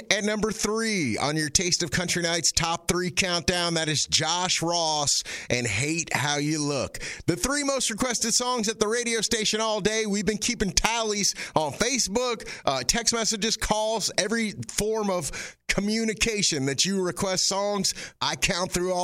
at number 3 on your Taste of Country Nights top 3 countdown, that is Josh Ross and Hate How You Look. The 3 most requested songs at the radio station all day. We've been keeping tallies on Facebook, text messages, calls, every form of communication that you request songs. I count through all